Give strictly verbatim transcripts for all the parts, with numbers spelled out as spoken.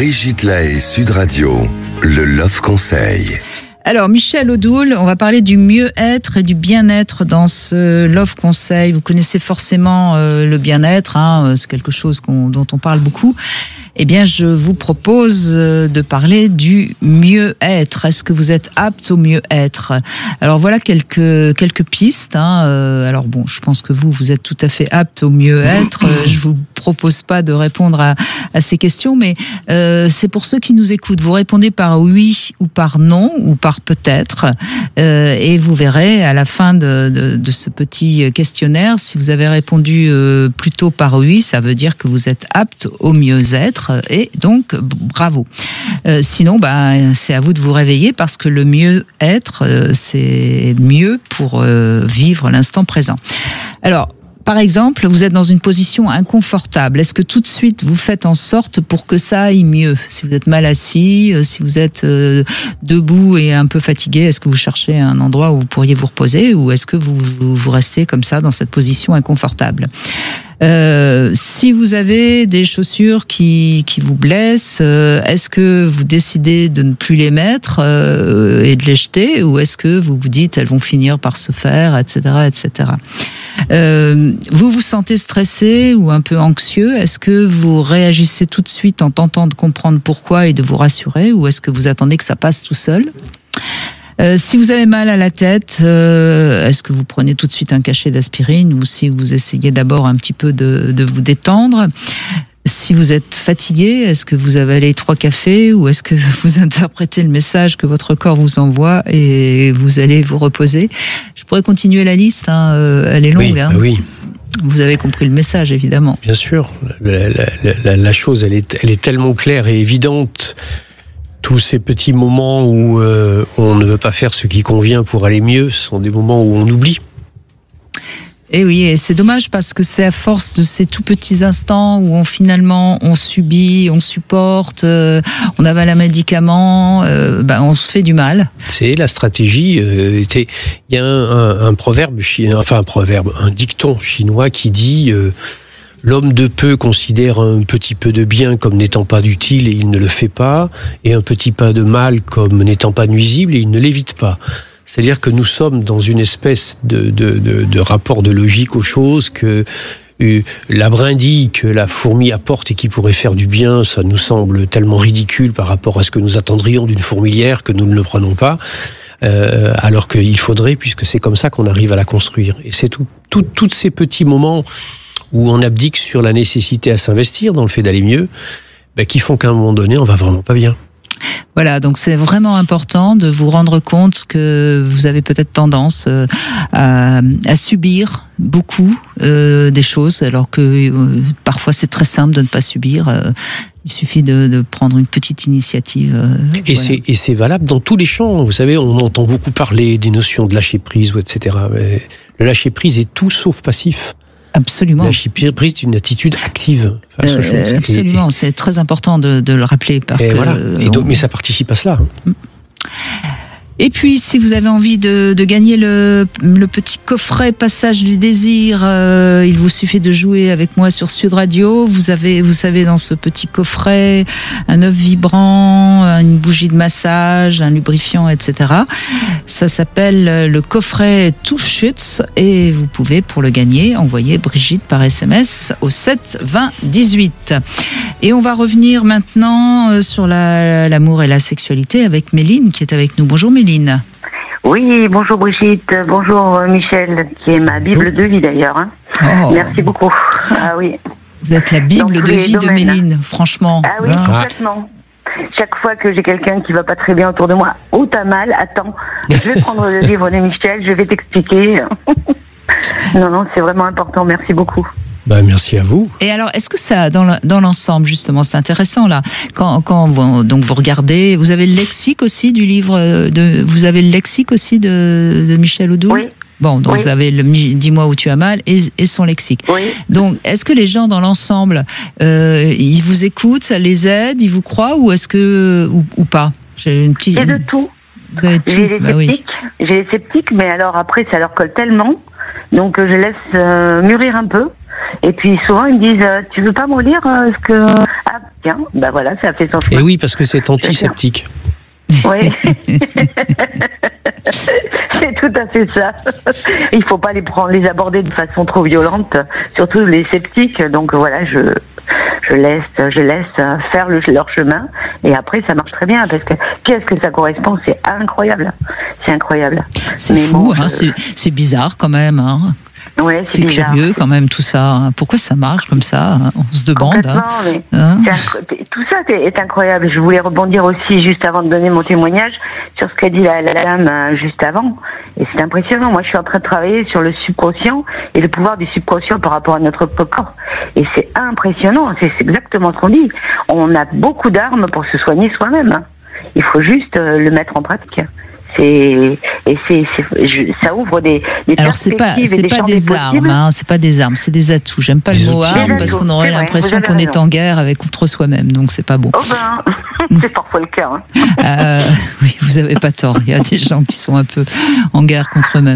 Brigitte Lahaie, Sud Radio, le Love Conseil. Alors, Michel Odoul, on va parler du mieux-être et du bien-être dans ce Love Conseil. Vous connaissez forcément euh, le bien-être, hein, c'est quelque chose qu'on, dont on parle beaucoup. Eh bien, je vous propose de parler du mieux-être. Est-ce que vous êtes apte au mieux-être ? Alors, voilà quelques, quelques pistes. Hein. Euh, alors, bon, je pense que vous, vous êtes tout à fait apte au mieux-être. Euh, je vous propose pas de répondre à, à ces questions, mais euh, c'est pour ceux qui nous écoutent. Vous répondez par oui ou par non ou par peut-être, euh, et vous verrez à la fin de, de, de ce petit questionnaire, si vous avez répondu euh, plutôt par oui, ça veut dire que vous êtes apte au mieux-être, et donc bravo. Euh, sinon, bah, c'est à vous de vous réveiller, parce que le mieux-être, euh, c'est mieux pour euh, vivre l'instant présent. Alors, par exemple, vous êtes dans une position inconfortable. Est-ce que tout de suite, vous faites en sorte pour que ça aille mieux ? Si vous êtes mal assis, si vous êtes euh, debout et un peu fatigué, est-ce que vous cherchez un endroit où vous pourriez vous reposer, ou est-ce que vous, vous, vous restez comme ça dans cette position inconfortable ? Euh, si vous avez des chaussures qui, qui vous blessent, euh, est-ce que vous décidez de ne plus les mettre euh, et de les jeter, ou est-ce que vous vous dites elles vont finir par se faire, et cetera, et cetera. Euh, vous vous sentez stressé ou un peu anxieux ? Est-ce que vous réagissez tout de suite en tentant de comprendre pourquoi et de vous rassurer, ou est-ce que vous attendez que ça passe tout seul ? Euh, si vous avez mal à la tête, euh, est-ce que vous prenez tout de suite un cachet d'aspirine, ou si vous essayez d'abord un petit peu de, de vous détendre ? Si vous êtes fatigué, est-ce que vous avalez trois cafés, ou est-ce que vous interprétez le message que votre corps vous envoie et vous allez vous reposer ? Je pourrais continuer la liste, hein, euh, elle est longue. Oui, hein. bah oui. Vous avez compris le message, évidemment. Bien sûr, la, la, la, la chose, elle est, elle est tellement claire et évidente. Tous ces petits moments où euh, on ne veut pas faire ce qui convient pour aller mieux, ce sont des moments où on oublie. Et oui, et c'est dommage, parce que c'est à force de ces tout petits instants où on finalement on subit, on supporte, euh, on avale un médicament, euh, ben on se fait du mal. C'est la stratégie. Euh, il y a un, un, un proverbe, enfin un proverbe, un dicton chinois qui dit euh, l'homme de peu considère un petit peu de bien comme n'étant pas d'utile et il ne le fait pas, et un petit pas de mal comme n'étant pas nuisible et il ne l'évite pas. C'est-à-dire que nous sommes dans une espèce de, de, de, de rapport de logique aux choses, que euh, la brindille que la fourmi apporte et qui pourrait faire du bien, ça nous semble tellement ridicule par rapport à ce que nous attendrions d'une fourmilière que nous ne le prenons pas, euh, alors qu'il faudrait, puisque c'est comme ça qu'on arrive à la construire. Et c'est tout, tout, tous ces petits moments où on abdique sur la nécessité à s'investir dans le fait d'aller mieux, ben, qui font qu'à un moment donné, on va vraiment pas bien. Voilà, donc c'est vraiment important de vous rendre compte que vous avez peut-être tendance euh, à, à subir beaucoup euh, des choses, alors que euh, parfois c'est très simple de ne pas subir. Euh, il suffit de, de prendre une petite initiative. Euh, et, voilà. c'est, et c'est valable dans tous les champs. Vous savez, on entend beaucoup parler des notions de lâcher prise, ou et cetera. Mais le lâcher prise est tout sauf passif. Absolument. Le lâcher prise, c'est une attitude active face euh, aux choses. Absolument, et, et, c'est très important de, de le rappeler, parce et que. Voilà. Euh, et donc, on... Mais ça participe à cela. Et puis, si vous avez envie de, de gagner le, le petit coffret Passage du désir, euh, il vous suffit de jouer avec moi sur Sud Radio. Vous avez, vous savez, dans ce petit coffret, un œuf vibrant, une bougie de massage, un lubrifiant, et cetera. Ça s'appelle le coffret Touchschutz, et vous pouvez, pour le gagner, envoyer Brigitte par S M S au sept vingt dix-huit. Et on va revenir maintenant sur la, l'amour et la sexualité avec Méline qui est avec nous. Bonjour Méline. Oui, bonjour Brigitte, bonjour Michel, qui est ma Bible de vie d'ailleurs. Hein. Oh. Merci beaucoup. Ah oui. Vous êtes la Bible de vie domaines. de Méline, franchement. Ah oui, hein. Complètement. Chaque fois que j'ai quelqu'un qui va pas très bien autour de moi, oh t'as mal, attends, je vais prendre le livre de Michel, je vais t'expliquer. Non, non, c'est vraiment important, merci beaucoup. Bah, merci à vous. Et alors, est-ce que ça, dans, le, dans l'ensemble, justement, c'est intéressant là, quand, quand vous, donc vous regardez, vous avez le lexique aussi du livre, de, vous avez le lexique aussi de, de Michel Odoul ? Oui. Bon, donc oui. Vous avez le Dis-moi où tu as mal et, et son lexique. Oui. Donc, est-ce que les gens dans l'ensemble, euh, ils vous écoutent, ça les aide, ils vous croient, ou est-ce que ou, ou pas ? J'ai une petite. J'ai de tout. Vous avez tout. J'ai les bah sceptiques, oui. J'ai les sceptiques, mais alors après, ça leur colle tellement, donc je laisse euh, mûrir un peu. Et puis souvent ils me disent euh, tu veux pas me lire euh, ce que ah, tiens, bah voilà, ça a fait son chemin. Et oui, parce que c'est antiseptique. Oui, c'est tout à fait ça. Il faut pas les prendre, les aborder de façon trop violente, surtout les sceptiques. Donc voilà, je je laisse, je laisse faire le, leur chemin, et après ça marche très bien, parce que qu'est-ce que ça correspond, c'est incroyable, c'est incroyable. C'est Mais fou, bon, hein, je... c'est, c'est bizarre quand même. Hein. Ouais, c'est, c'est bizarre. Curieux quand même tout ça. Hein. Pourquoi ça marche comme ça, hein? On se demande. Hein. Mais Hein c'est inc... tout ça est incroyable. Je voulais rebondir aussi juste avant de donner mon témoignage sur ce qu'a dit la, la dame juste avant. Et c'est impressionnant. Moi, je suis en train de travailler sur le subconscient et le pouvoir du subconscient par rapport à notre corps. Et c'est impressionnant. C'est, c'est exactement ce qu'on dit. On a beaucoup d'armes pour se soigner soi-même. Hein. Il faut juste le mettre en pratique. C'est et c'est, c'est je, ça ouvre des, des Alors c'est pas c'est pas des armes, hein, c'est pas des armes, c'est des atouts. J'aime pas des le mot outils. arme parce qu'on aurait l'impression qu'on est en guerre avec contre soi-même, donc c'est pas bon. Oh ben, c'est parfois le cas. Hein. Euh, oui, vous avez pas tort. Il y a des gens qui sont un peu en guerre contre eux-mêmes.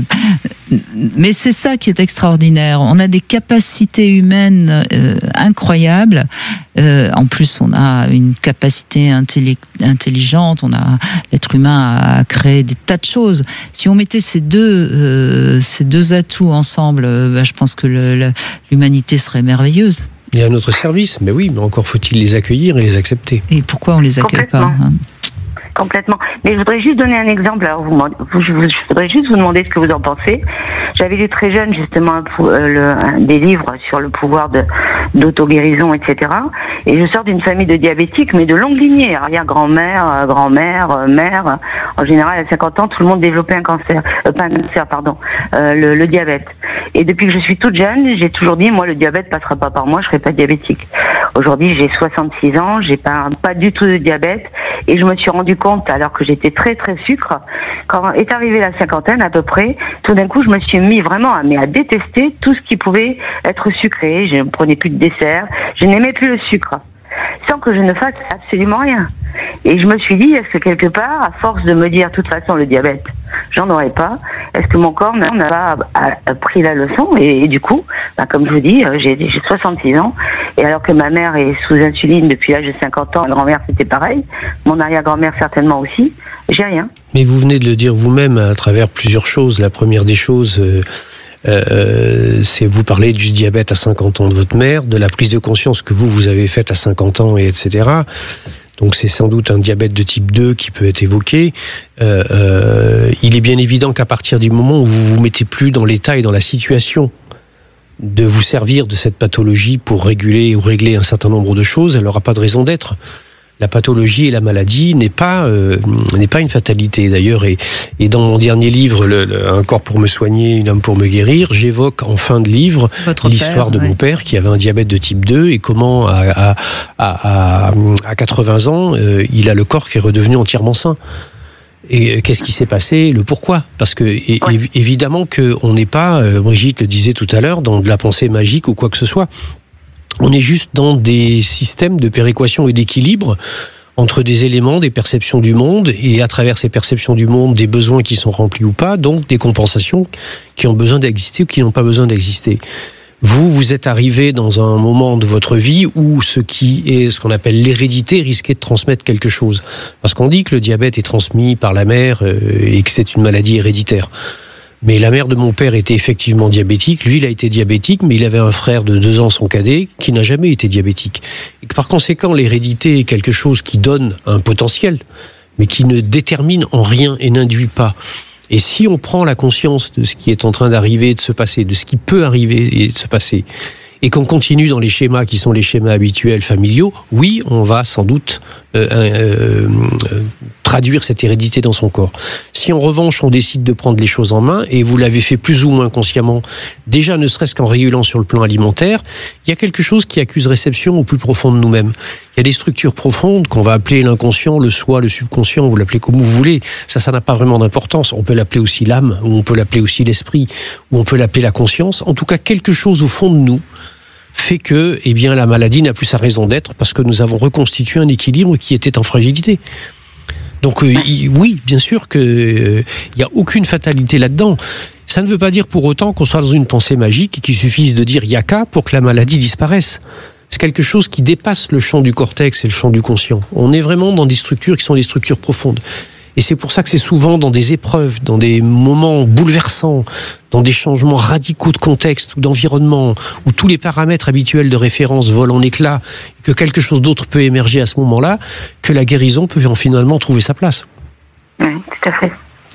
Mais c'est ça qui est extraordinaire. On a des capacités humaines euh, incroyables. Euh, en plus, on a une capacité intelli- intelligente. On a l'être humain à créer des tas de choses. Si on mettait ces deux euh, ces deux atouts ensemble, euh, bah, je pense que le, le, l'humanité serait merveilleuse. Il y a notre service, mais oui, mais encore faut-il les accueillir et les accepter. Et pourquoi on les accueille pas, hein? Complètement. Mais je voudrais juste donner un exemple. Alors, vous, vous, je, je voudrais juste vous demander ce que vous en pensez. J'avais lu très jeune, justement, un, euh, le, un, des livres sur le pouvoir de, d'auto-guérison, et cetera. Et je sors d'une famille de diabétiques, mais de longue lignée. Arrière-grand-mère, euh, grand-mère, euh, mère. En général, à cinquante ans, tout le monde développait un cancer. Euh, pas un cancer, pardon. Euh, le, le diabète. Et depuis que je suis toute jeune, j'ai toujours dit, moi, le diabète passera pas par moi, je serai pas diabétique. Aujourd'hui, j'ai soixante-six ans, j'ai pas, pas du tout de diabète. Et je me suis rendu compte, alors que j'étais très très sucre, quand est arrivée la cinquantaine à peu près, tout d'un coup je me suis mis vraiment à, mais à détester tout ce qui pouvait être sucré. Je ne prenais plus de dessert, je n'aimais plus le sucre, sans que je ne fasse absolument rien. Et je me suis dit, est-ce que quelque part, à force de me dire, de toute façon, le diabète, j'en aurais pas, est-ce que mon corps n'a pas pris la leçon? Et, et du coup, bah, comme je vous dis, j'ai, j'ai soixante-six ans, et alors que ma mère est sous insuline depuis l'âge de cinquante ans, ma grand-mère c'était pareil, mon arrière-grand-mère certainement aussi, j'ai rien. Mais vous venez de le dire vous-même à travers plusieurs choses. La première des choses... Euh... Euh, c'est vous parler du diabète à cinquante ans de votre mère, de la prise de conscience que vous, vous avez faite à cinquante ans, et etc. Donc c'est sans doute un diabète de type deux qui peut être évoqué. Euh, euh, il est bien évident qu'à partir du moment où vous vous mettez plus dans l'état et dans la situation de vous servir de cette pathologie pour réguler ou régler un certain nombre de choses, elle n'aura pas de raison d'être. La pathologie et la maladie n'est pas euh, n'est pas une fatalité d'ailleurs, et, et dans mon dernier livre, le, le, Un corps pour me soigner, une âme pour me guérir, j'évoque en fin de livre Votre l'histoire père, de ouais. mon père qui avait un diabète de type deux et comment à, à, à, à quatre-vingts ans euh, il a le corps qui est redevenu entièrement sain. Et qu'est-ce qui s'est passé? Le pourquoi? Parce que et, ouais. év- évidemment qu'on n'est pas, euh, Brigitte le disait tout à l'heure, dans de la pensée magique ou quoi que ce soit. On est juste dans des systèmes de péréquation et d'équilibre entre des éléments, des perceptions du monde, et à travers ces perceptions du monde, des besoins qui sont remplis ou pas, donc des compensations qui ont besoin d'exister ou qui n'ont pas besoin d'exister. Vous, vous êtes arrivé dans un moment de votre vie où ce qui est ce qu'on appelle l'hérédité risquait de transmettre quelque chose. Parce qu'on dit que le diabète est transmis par la mère euh, et que c'est une maladie héréditaire. Mais la mère de mon père était effectivement diabétique. Lui, il a été diabétique, mais il avait un frère de deux ans, son cadet, qui n'a jamais été diabétique. Et que par conséquent, l'hérédité est quelque chose qui donne un potentiel, mais qui ne détermine en rien et n'induit pas. Et si on prend la conscience de ce qui est en train d'arriver, de se passer, de ce qui peut arriver et de se passer, et qu'on continue dans les schémas qui sont les schémas habituels familiaux, oui, on va sans doute euh, euh, euh, traduire cette hérédité dans son corps. Si en revanche on décide de prendre les choses en main, et vous l'avez fait plus ou moins consciemment, déjà ne serait-ce qu'en régulant sur le plan alimentaire, il y a quelque chose qui accuse réception au plus profond de nous-mêmes. Il y a des structures profondes qu'on va appeler l'inconscient, le soi, le subconscient, vous l'appelez comme vous voulez, ça, ça n'a pas vraiment d'importance. On peut l'appeler aussi l'âme, ou on peut l'appeler aussi l'esprit, ou on peut l'appeler la conscience. En tout cas, quelque chose au fond de nous fait que, eh bien, la maladie n'a plus sa raison d'être parce que nous avons reconstitué un équilibre qui était en fragilité. Donc euh, y, oui, bien sûr qu'il euh, n'y a aucune fatalité là-dedans. Ça ne veut pas dire pour autant qu'on soit dans une pensée magique et qu'il suffise de dire « yaka » pour que la maladie disparaisse. c'est quelque chose qui dépasse le champ du cortex et le champ du conscient. On est vraiment dans des structures qui sont des structures profondes. Et c'est pour ça que c'est souvent dans des épreuves, dans des moments bouleversants, dans des changements radicaux de contexte ou d'environnement, où tous les paramètres habituels de référence volent en éclats, que quelque chose d'autre peut émerger à ce moment-là, que la guérison peut finalement trouver sa place. Oui, tout à fait.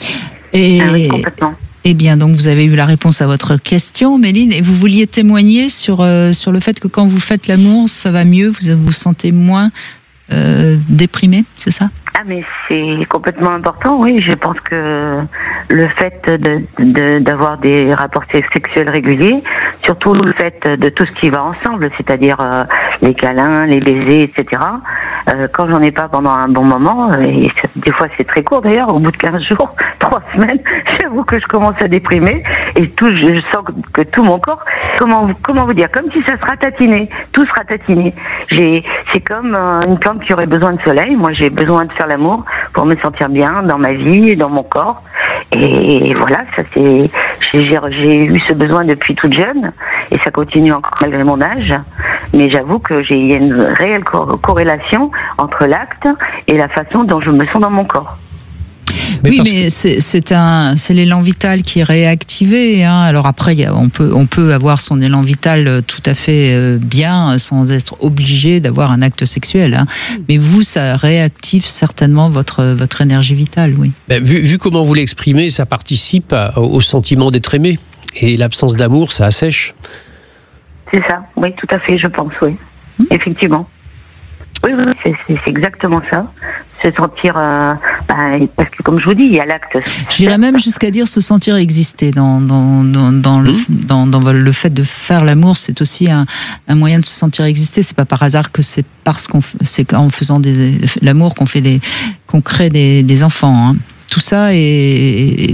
Et, ah oui, complètement. Eh bien, donc vous avez eu la réponse à votre question, Méline, et vous vouliez témoigner sur, euh, sur le fait que quand vous faites l'amour, ça va mieux, vous vous sentez moins euh, déprimé, c'est ça ? Ah mais c'est complètement important, oui. Je pense que le fait de, de, d'avoir des rapports sexuels réguliers, surtout le fait de tout ce qui va ensemble, c'est-à-dire euh, les câlins, les baisers, et cetera. Euh, quand j'en ai pas pendant un bon moment, et des fois c'est très court d'ailleurs, au bout de quinze jours, trois semaines, j'avoue que je commence à déprimer et tout, je sens que tout mon corps, comment comment vous dire, comme si ça se ratatinait, tout se ratatinait. J'ai, c'est comme euh, une plante qui aurait besoin de soleil. Moi, j'ai besoin de faire l'amour pour me sentir bien dans ma vie, dans mon corps. Et voilà, ça c'est, j'ai, j'ai eu ce besoin depuis toute jeune et ça continue encore malgré mon âge. Mais j'avoue que j'ai il y a une réelle co- corrélation entre l'acte et la façon dont je me sens dans mon corps. Mais oui, mais que... c'est, c'est un, c'est l'élan vital qui est réactivé. Hein. Alors après, y a, on peut, on peut avoir son élan vital tout à fait euh, bien, sans être obligé d'avoir un acte sexuel. Hein. Mais vous, ça réactive certainement votre, votre énergie vitale, oui. Ben, vu, vu comment vous l'exprimez, ça participe à, au sentiment d'être aimé. Et l'absence d'amour, ça assèche. C'est ça, oui, tout à fait, je pense, oui. Mmh. Effectivement. Oui, oui, c'est, c'est, c'est exactement ça. Se sentir, euh, bah, parce que comme je vous dis, il y a l'acte. J'irais même jusqu'à dire se sentir exister dans dans dans dans le mmh. dans, dans le fait de faire l'amour, c'est aussi un, un moyen de se sentir exister. C'est pas par hasard que c'est parce qu'on c'est en faisant des, l'amour qu'on fait des qu'on crée des des enfants. Hein. Tout ça est, est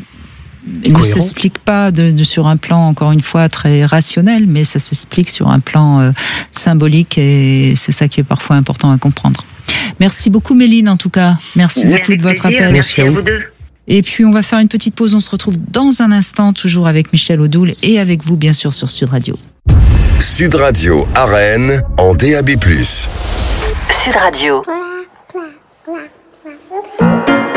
ne s'explique pas de, de, sur un plan, encore une fois, très rationnel, mais ça s'explique sur un plan euh, symbolique et c'est ça qui est parfois important à comprendre. Merci beaucoup Méline, en tout cas. Merci, merci beaucoup de votre plaisir, appel. Merci à vous deux. Et puis on va faire une petite pause, on se retrouve dans un instant, toujours avec Michel Odoul et avec vous, bien sûr, sur Sud Radio. Sud Radio à Rennes, en D A B plus. Sud Radio.